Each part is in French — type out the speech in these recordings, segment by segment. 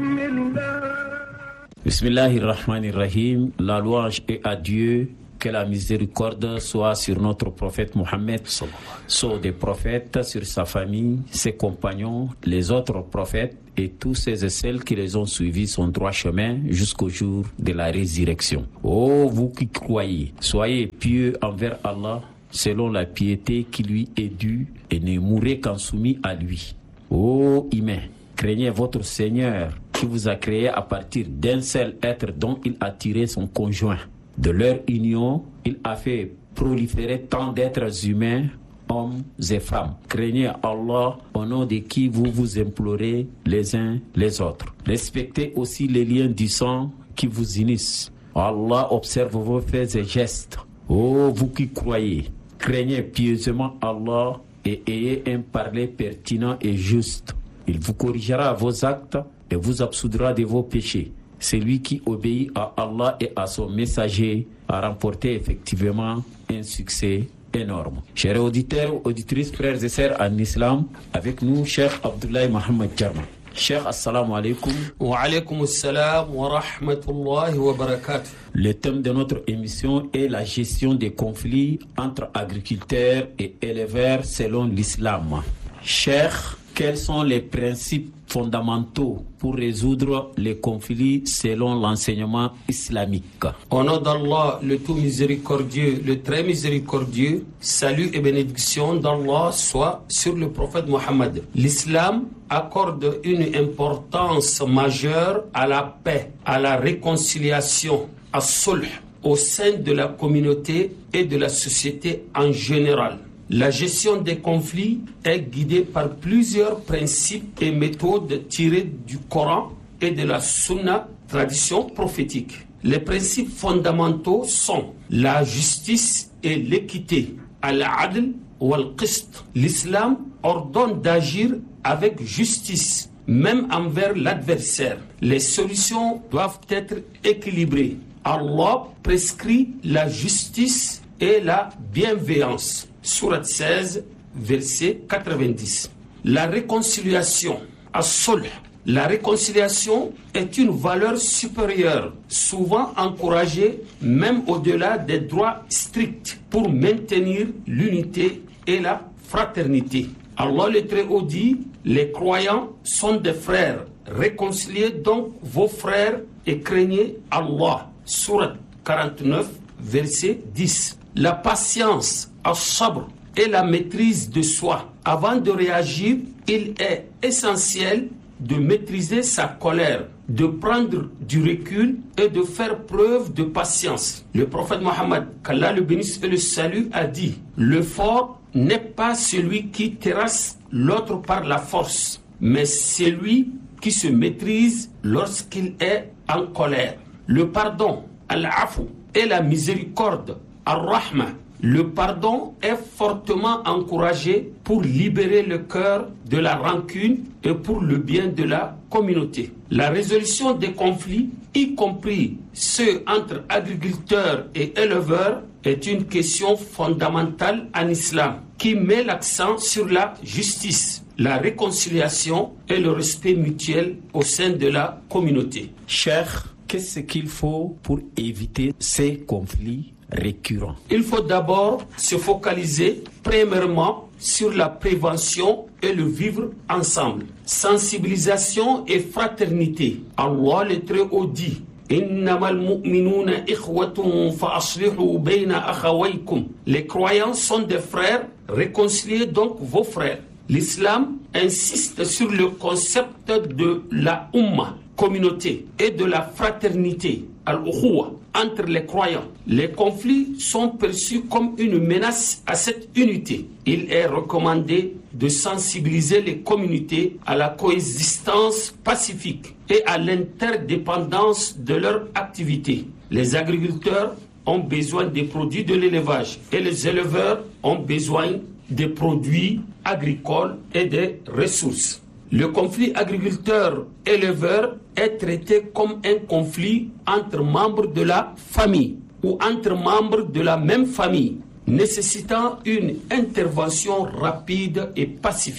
Bismillahirrahmanirrahim. La louange est à Dieu. Que la miséricorde soit sur notre prophète Mohammed, sur des prophètes, sur sa famille, ses compagnons, les autres prophètes et tous ceux et celles qui les ont suivis son droit chemin jusqu'au jour de la résurrection. Ô vous qui croyez, soyez pieux envers Allah selon la piété qui lui est due et ne mourrez qu'en soumis à lui. Ô humains, craignez votre Seigneur qui vous a créé à partir d'un seul être dont il a tiré son conjoint. De leur union, il a fait proliférer tant d'êtres humains, hommes et femmes. Craignez Allah au nom de qui vous vous implorez les uns les autres. Respectez aussi les liens du sang qui vous unissent. Allah observe vos faits et gestes. Ô vous qui croyez, craignez pieusement Allah et ayez un parler pertinent et juste. Il vous corrigera vos actes et vous absoudra de vos péchés. Celui qui obéit à Allah et à son messager a remporté effectivement un succès énorme. Chers auditeurs, auditrices, frères et sœurs en islam, avec nous, Cheikh Abdoulaye Mohamed Jarma. Cheikh, assalamu alaikum. Wa alaikum assalam wa rahmatullahi wa barakatuh. Le thème de notre émission est la gestion des conflits entre agriculteurs et éleveurs selon l'islam. Cheikh, quels sont les principes fondamentaux pour résoudre les conflits selon l'enseignement islamique? Au nom d'Allah, le tout miséricordieux, le très miséricordieux, salut et bénédiction d'Allah soit sur le prophète Mohammed. L'islam accorde une importance majeure à la paix, à la réconciliation, à sulh, au sein de la communauté et de la société en général. La gestion des conflits est guidée par plusieurs principes et méthodes tirés du Coran et de la Sunna, tradition prophétique. Les principes fondamentaux sont la justice et l'équité, al-adl wal-qist. L'islam ordonne d'agir avec justice, même envers l'adversaire. Les solutions doivent être équilibrées. Allah prescrit la justice et la bienveillance. Sourate 16, verset 90. La réconciliation, as-sulh. La réconciliation est une valeur supérieure, souvent encouragée même au-delà des droits stricts pour maintenir l'unité et la fraternité. Allah le Très-Haut dit, les croyants sont des frères. Réconciliez donc vos frères et craignez Allah. Sourate 49, verset 10. La patience, as-sabr, et la maîtrise de soi. Avant de réagir, il est essentiel de maîtriser sa colère, de prendre du recul et de faire preuve de patience. Le prophète Mohammed, qu'Allah le bénisse et le salue, a dit: le fort n'est pas celui qui terrasse l'autre par la force, mais celui qui se maîtrise lorsqu'il est en colère. Le pardon, al-afu, et la miséricorde, ar-rahma. Le pardon est fortement encouragé pour libérer le cœur de la rancune et pour le bien de la communauté. La résolution des conflits, y compris ceux entre agriculteurs et éleveurs, est une question fondamentale en islam qui met l'accent sur la justice, la réconciliation et le respect mutuel au sein de la communauté. Cheikh, qu'est-ce qu'il faut pour éviter ces conflits récurrents? Il faut d'abord se focaliser premièrement sur la prévention et le vivre ensemble. Sensibilisation et fraternité. Allah le Très-Haut dit: innamal mu'minuna ikhwatun fa aslihu bayna akhawaykum. Les croyants sont des frères, réconciliez donc vos frères. L'islam insiste sur le concept de la umma, communauté, et de la fraternité, al-ukhuwa, entre les croyants. Les conflits sont perçus comme une menace à cette unité. Il est recommandé de sensibiliser les communautés à la coexistence pacifique et à l'interdépendance de leurs activités. Les agriculteurs ont besoin des produits de l'élevage et les éleveurs ont besoin des produits agricoles et des ressources. Le conflit agriculteur-éleveur est traité comme un conflit entre membres de la famille ou entre membres de la même famille, nécessitant une intervention rapide et pacifique.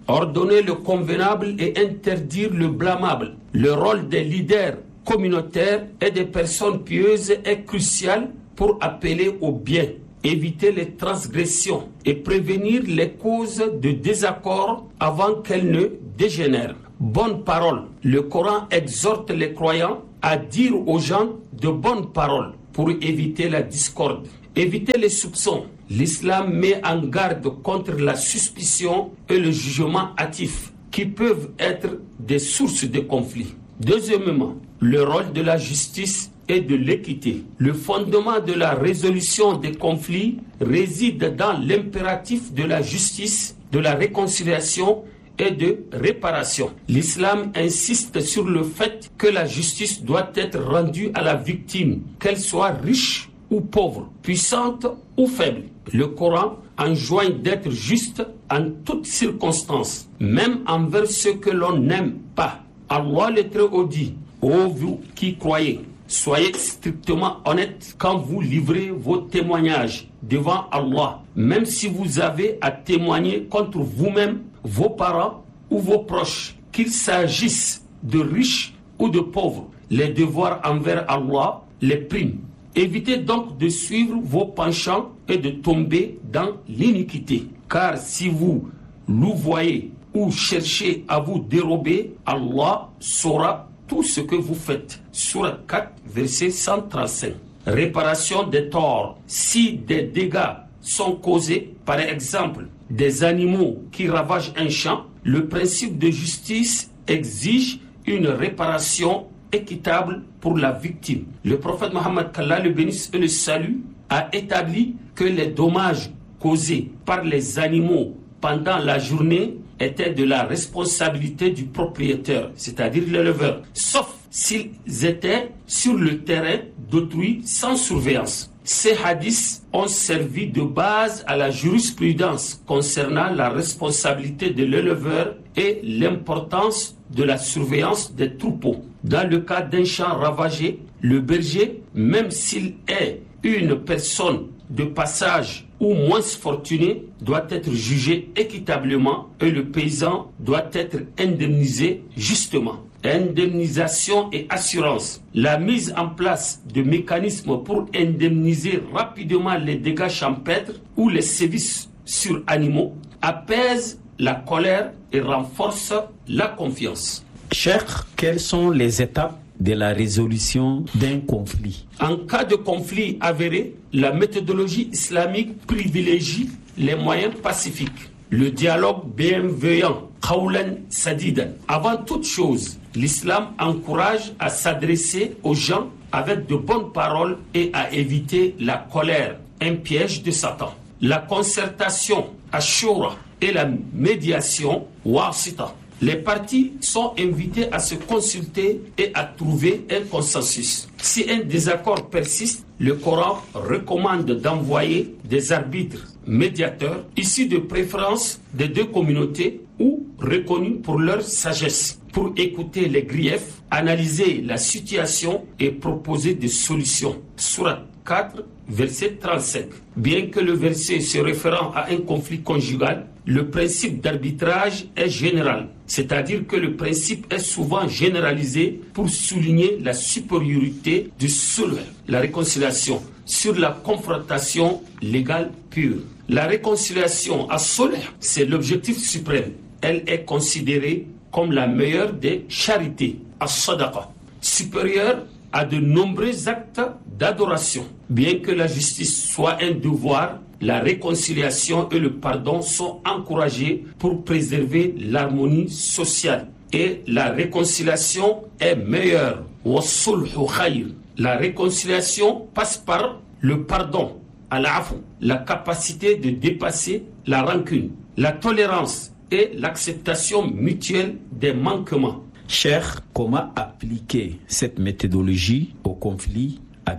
ordonner le convenable et interdire le blâmable. Le rôle des leaders communautaires et des personnes pieuses est crucial pour appeler au bien, éviter les transgressions et prévenir les causes de désaccord avant qu'elles ne dégénèrent. Bonne parole. Le Coran exhorte les croyants à dire aux gens de bonnes paroles pour éviter la discorde. Éviter les soupçons. L'islam met en garde contre la suspicion et le jugement hâtif qui peuvent être des sources de conflits. Deuxièmement, le rôle de la justice et de l'équité. Le fondement de la résolution des conflits réside dans l'impératif de la justice, de la réconciliation et de réparation. L'islam insiste sur le fait que la justice doit être rendue à la victime, qu'elle soit riche ou pauvre, puissante ou faible. Le Coran enjoint d'être juste en toutes circonstances, même envers ceux que l'on n'aime pas. Allah le Très-Haut dit: ô vous qui croyez, soyez strictement honnêtes quand vous livrez vos témoignages devant Allah, même si vous avez à témoigner contre vous-même, vos parents ou vos proches, qu'il s'agisse de riches ou de pauvres. Les devoirs envers Allah les priment. Évitez donc de suivre vos penchants et de tomber dans l'iniquité. Car si vous louvoyez ou cherchez à vous dérober, Allah saura tout ce que vous faites. Sourate 4, verset 135. Réparation des torts. Si des dégâts sont causés, par exemple, des animaux qui ravagent un champ, le principe de justice exige une réparation équitable pour la victime. Le prophète Mohammed, qu'Allah le bénisse et le salue, a établi que les dommages causés par les animaux pendant la journée étaient de la responsabilité du propriétaire, c'est-à-dire l'éleveur, sauf s'ils étaient sur le terrain d'autrui sans surveillance. Ces hadiths ont servi de base à la jurisprudence concernant la responsabilité de l'éleveur et l'importance de la surveillance des troupeaux. Dans le cas d'un champ ravagé, le berger, même s'il est une personne de passage ou moins fortuné, doit être jugé équitablement et le paysan doit être indemnisé justement. Indemnisation et assurance. La mise en place de mécanismes pour indemniser rapidement les dégâts champêtres ou les sévices sur animaux apaise la colère et renforce la confiance. Cheikh, quelles sont les étapes de la résolution d'un conflit? En cas de conflit avéré, la méthodologie islamique privilégie les moyens pacifiques. Le dialogue bienveillant, qawlan sadidan. Avant toute chose, l'islam encourage à s'adresser aux gens avec de bonnes paroles et à éviter la colère, un piège de Satan. La concertation, ashura, et la médiation, wasita. Les parties sont invitées à se consulter et à trouver un consensus. Si un désaccord persiste, le Coran recommande d'envoyer des arbitres médiateurs issus de préférence des deux communautés ou reconnus pour leur sagesse, pour écouter les griefs, analyser la situation et proposer des solutions. Sourate 4, verset 35. Bien que le verset se référant à un conflit conjugal, le principe d'arbitrage est général, c'est-à-dire que le principe est souvent généralisé pour souligner la supériorité du sulh, la réconciliation, sur la confrontation légale pure. La réconciliation à sulh, c'est l'objectif suprême. Elle est considérée comme la meilleure des charités, as-sadaqa, supérieure à de nombreux actes d'adoration. Bien que la justice soit un devoir, la réconciliation et le pardon sont encouragés pour préserver l'harmonie sociale. Et la réconciliation est meilleure. Wassulhu khayr. La réconciliation passe par le pardon, al-afu, la capacité de dépasser la rancune, la tolérance et l'acceptation mutuelle des manquements. Cheikh, comment appliquer cette méthodologie au conflit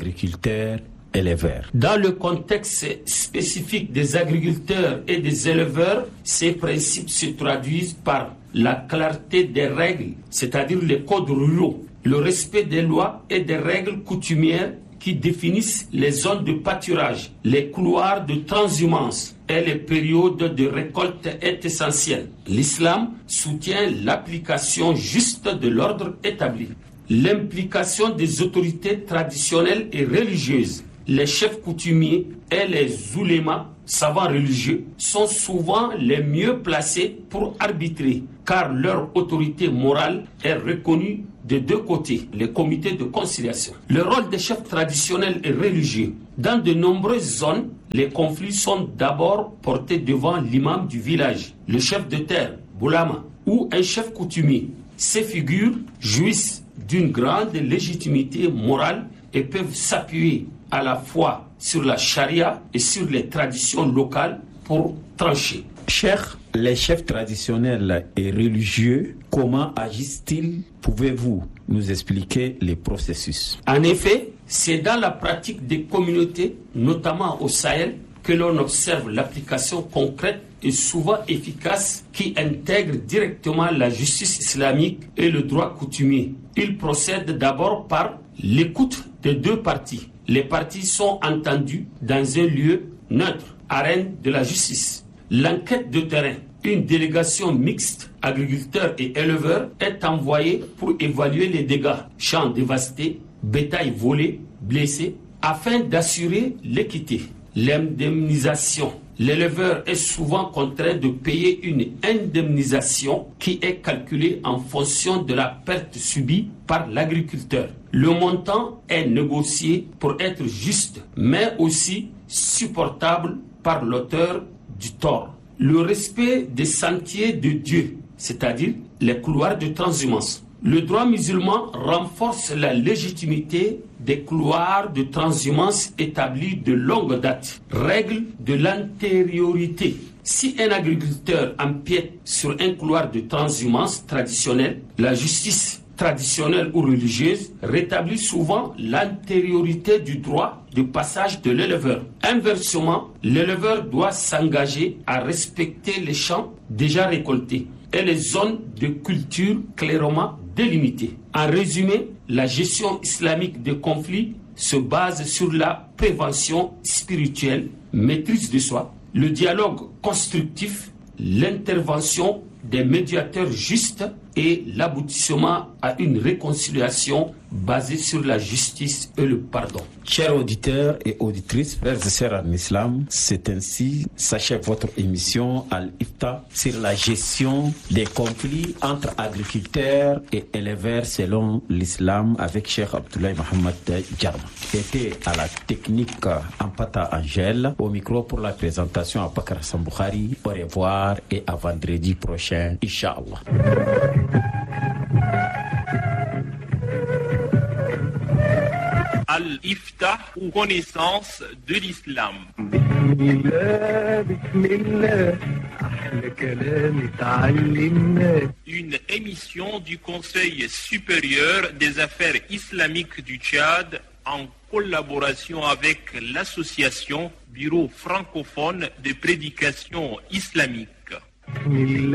agriculteurs-éleveurs? Dans le contexte spécifique des agriculteurs et des éleveurs, ces principes se traduisent par la clarté des règles, c'est-à-dire les codes ruraux, le respect des lois et des règles coutumières qui définissent les zones de pâturage, les couloirs de transhumance et les périodes de récolte est essentielle. L'islam soutient l'application juste de l'ordre établi. L'implication des autorités traditionnelles et religieuses, les chefs coutumiers et les oulémas, savants religieux, sont souvent les mieux placés pour arbitrer, car leur autorité morale est reconnue des deux côtés, les comités de conciliation. Le rôle des chefs traditionnels et religieux. Dans de nombreuses zones, les conflits sont d'abord portés devant l'imam du village, le chef de terre, Boulama, ou un chef coutumier. Ces figures jouissent d'une grande légitimité morale et peuvent s'appuyer à la fois sur la charia et sur les traditions locales pour trancher. Chers les chefs traditionnels et religieux, comment agissent-ils? Pouvez-vous nous expliquer les processus? En effet, c'est dans la pratique des communautés, notamment au Sahel, que l'on observe l'application concrète et souvent efficace qui intègre directement la justice islamique et le droit coutumier. Il procède d'abord par l'écoute des deux parties. Les parties sont entendues dans un lieu neutre, arène de la justice. L'enquête de terrain, une délégation mixte, agriculteurs et éleveurs, est envoyée pour évaluer les dégâts, champs dévastés, bétail volé, blessé, afin d'assurer l'équité. L'indemnisation. L'éleveur est souvent contraint de payer une indemnisation qui est calculée en fonction de la perte subie par l'agriculteur. Le montant est négocié pour être juste, mais aussi supportable par l'auteur du tort. Le respect des sentiers de Dieu, c'est-à-dire les couloirs de transhumance. Le droit musulman renforce la légitimité des couloirs de transhumance établis de longue date. Règle de l'antériorité. Si un agriculteur empiète sur un couloir de transhumance traditionnel, la justice traditionnelle ou religieuse rétablit souvent l'antériorité du droit de passage de l'éleveur. Inversement, l'éleveur doit s'engager à respecter les champs déjà récoltés et les zones de culture clairement délimitées. En résumé, la gestion islamique des conflits se base sur la prévention spirituelle, maîtrise de soi, le dialogue constructif, l'intervention des médiateurs justes et l'aboutissement à une réconciliation basée sur la justice et le pardon. Chers auditeurs et auditrices, frères et sœurs en islam, c'est ainsi s'achève votre émission Al-Ifta sur la gestion des conflits entre agriculteurs et éleveurs selon l'islam avec Cheikh Abdoulaye Mohamed Djarma. Était à la technique Ampata Angèle, au micro pour la présentation à Bakar Samboukhari. Au revoir et à vendredi prochain, Inch'Allah. Al-Ifta ou connaissance de l'islam. Une émission du Conseil supérieur des affaires islamiques du Tchad en collaboration avec l'association Bureau francophone de prédication islamique.